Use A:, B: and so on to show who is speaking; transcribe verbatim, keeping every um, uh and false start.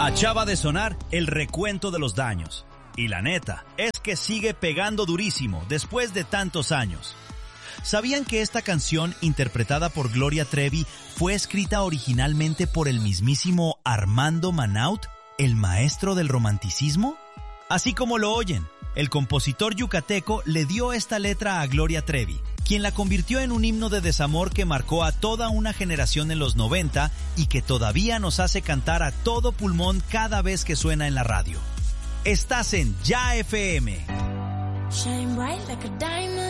A: Acaba de sonar el recuento de los daños. Y la neta, es que sigue pegando durísimo después de tantos años. ¿Sabían que esta canción, interpretada por Gloria Trevi, fue escrita originalmente por el mismísimo Armando Manaut, el maestro del romanticismo? Así como lo oyen, el compositor yucateco le dio esta letra a Gloria Trevi, quien la convirtió en un himno de desamor que marcó a toda una generación en los noventa y que todavía nos hace cantar a todo pulmón cada vez que suena en la radio. Estás en Ya F M.
B: Shine bright like a diamond.